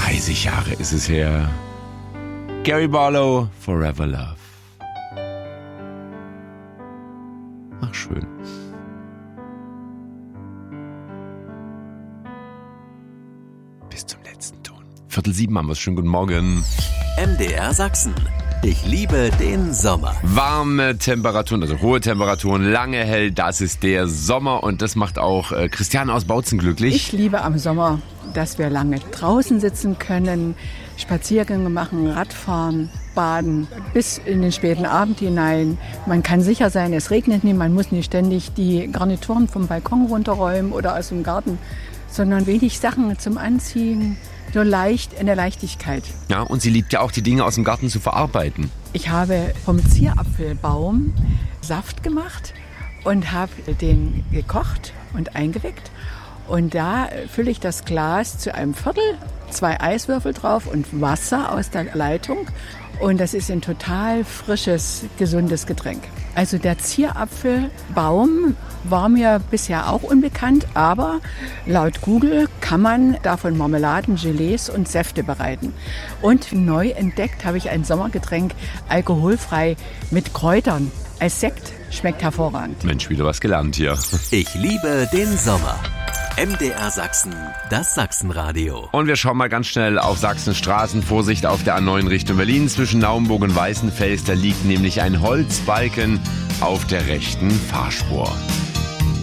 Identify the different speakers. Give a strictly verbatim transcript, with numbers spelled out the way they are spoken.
Speaker 1: dreißig Jahre ist es her. Gary Barlow, Forever Love. Ach, schön. Bis zum letzten Ton. Viertel sieben haben wir es. Schönen guten Morgen.
Speaker 2: M D R Sachsen. Ich liebe den Sommer.
Speaker 1: Warme Temperaturen, also hohe Temperaturen, lange hell, das ist der Sommer und das macht auch äh, Christiane aus Bautzen glücklich.
Speaker 3: Ich liebe am Sommer, dass wir lange draußen sitzen können, Spaziergänge machen, Radfahren, baden, bis in den späten Abend hinein. Man kann sicher sein, es regnet nicht, man muss nicht ständig die Garnituren vom Balkon runterräumen oder aus dem Garten, sondern wenig Sachen zum Anziehen. So leicht, in der Leichtigkeit.
Speaker 1: Ja, und sie liebt ja auch, die Dinge aus dem Garten zu verarbeiten.
Speaker 3: Ich habe vom Zierapfelbaum Saft gemacht und habe den gekocht und eingeweckt. Und da fülle ich das Glas zu einem Viertel, zwei Eiswürfel drauf und Wasser aus der Leitung. Und das ist ein total frisches, gesundes Getränk. Also der Zierapfelbaum war mir bisher auch unbekannt, aber laut Google kann man davon Marmeladen, Gelees und Säfte bereiten. Und neu entdeckt habe ich ein Sommergetränk, alkoholfrei mit Kräutern. Als Sekt schmeckt hervorragend.
Speaker 1: Mensch, wieder was gelernt hier.
Speaker 2: Ich liebe den Sommer. M D R Sachsen, das Sachsenradio.
Speaker 1: Und wir schauen mal ganz schnell auf Sachsens Straßen. Vorsicht auf der A neun Richtung Berlin. Zwischen Naumburg und Weißenfels, da liegt nämlich ein Holzbalken auf der rechten Fahrspur.